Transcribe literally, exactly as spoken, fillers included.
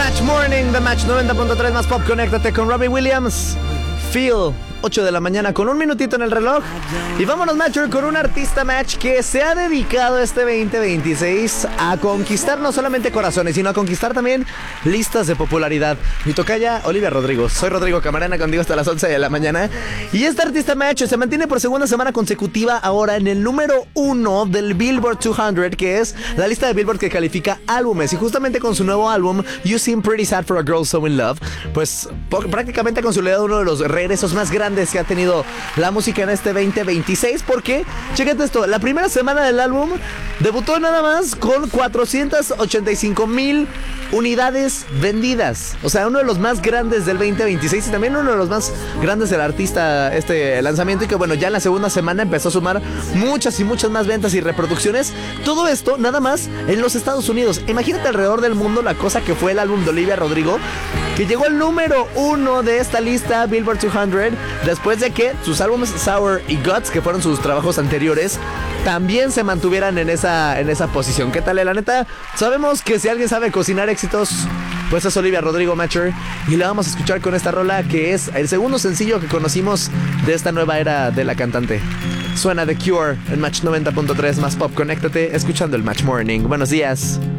Match Morning de Match noventa punto tres más Pop. Conéctate con Robbie Williams. Feel. ocho de la mañana con un minutito en el reloj. Y vámonos, Matcher, con un artista, Match, que se ha dedicado este veinte veintiséis a conquistar no solamente corazones, sino a conquistar también listas de popularidad. Mi tocaya, Olivia Rodrigo. Soy Rodrigo Camarena, contigo hasta las once de la mañana. Y este artista, Match, se mantiene por segunda semana consecutiva ahora en el número uno del Billboard doscientos, que es la lista de Billboard que califica álbumes. Y justamente con su nuevo álbum, You Seem Pretty Sad for a Girl So In Love, pues prácticamente ha consolidado uno de los regresos más grandes que ha tenido la música en este veinte veintiséis, porque, chécate esto, la primera semana del álbum debutó nada más con cuatrocientas ochenta y cinco mil unidades vendidas. O sea, uno de los más grandes del veinte veintiséis y también uno de los más grandes del artista, este lanzamiento, y que bueno, ya en la segunda semana empezó a sumar muchas y muchas más ventas y reproducciones. Todo esto nada más en los Estados Unidos. Imagínate alrededor del mundo la cosa que fue el álbum de Olivia Rodrigo, que llegó al número uno de esta lista Billboard doscientos, después de que sus álbumes Sour y Guts, que fueron sus trabajos anteriores, también se mantuvieran en esa, en esa posición. ¿Qué tal? La neta, sabemos que si alguien sabe cocinar éxitos, pues es Olivia Rodrigo, Matcher. Y la vamos a escuchar con esta rola, que es el segundo sencillo que conocimos de esta nueva era de la cantante. Suena The Cure en Match noventa punto tres más Pop. Conéctate escuchando el Match Morning. Buenos días.